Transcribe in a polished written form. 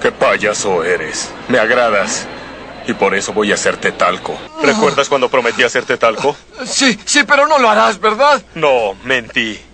¡Qué payaso eres! Me agradas. Y por eso voy a hacerte talco. ¿Recuerdas cuando prometí hacerte talco? Sí, pero no lo harás, ¿verdad? No, mentí.